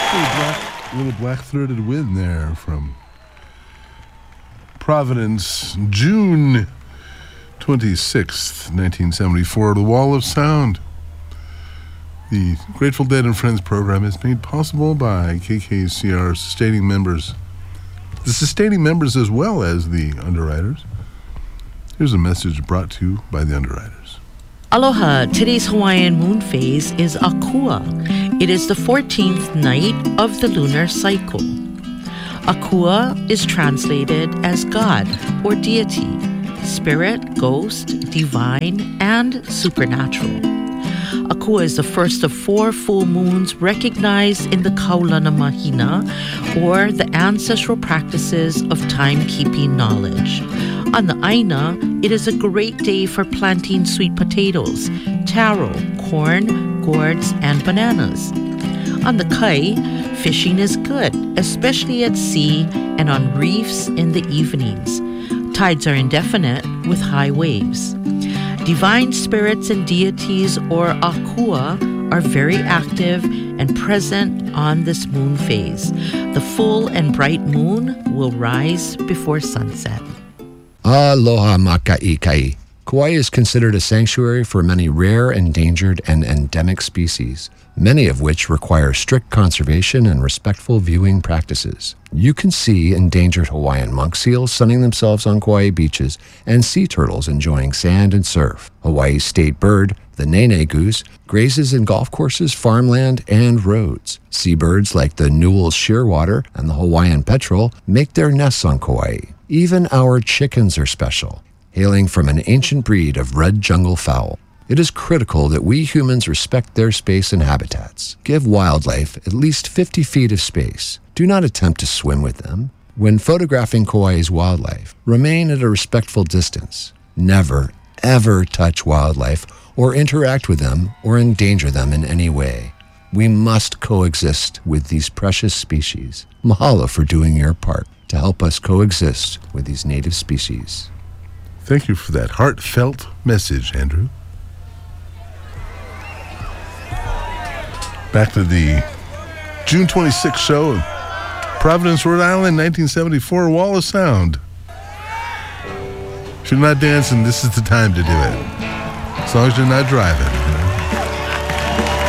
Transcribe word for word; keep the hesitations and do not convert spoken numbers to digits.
Little black, little black-throated wind there from Providence, June twenty-sixth, nineteen seventy-four, The Wall of Sound. The Grateful Dead and Friends program is made possible by K K C R sustaining members. The sustaining members as well as the underwriters. Here's a message brought to you by the underwriters. Aloha, today's Hawaiian moon phase is Akua. It is the fourteenth night of the lunar cycle. Akua is translated as God or deity, spirit, ghost, divine, and supernatural. Akua is the first of four full moons recognized in the Kaulana Mahina, or the ancestral practices of timekeeping knowledge. On the Aina, it is a great day for planting sweet potatoes, taro, corn, gourds, and bananas. On the Kai, fishing is good, especially at sea and on reefs in the evenings. Tides are indefinite with high waves. Divine spirits and deities, or Akua, are very active and present on this moon phase. The full and bright moon will rise before sunset. Aloha maka'ikai. Kauai is considered a sanctuary for many rare, endangered, and endemic species, many of which require strict conservation and respectful viewing practices. You can see endangered Hawaiian monk seals sunning themselves on Kauai beaches and sea turtles enjoying sand and surf. Hawaii's state bird, the nene goose, grazes in golf courses, farmland, and roads. Seabirds like the Newell's shearwater and the Hawaiian petrel make their nests on Kauai. Even our chickens are special, hailing from an ancient breed of red jungle fowl. It is critical that we humans respect their space and habitats. Give wildlife at least fifty feet of space. Do not attempt to swim with them. When photographing Kauai's wildlife, remain at a respectful distance. Never, ever touch wildlife or interact with them or endanger them in any way. We must coexist with these precious species. Mahalo for doing your part to help us coexist with these native species. Thank you for that heartfelt message, Andrew. Back to the June twenty-sixth show in Providence, Rhode Island, nineteen seventy-four, Wall of Sound. If you're not dancing, this is the time to do it. As long as you're not driving.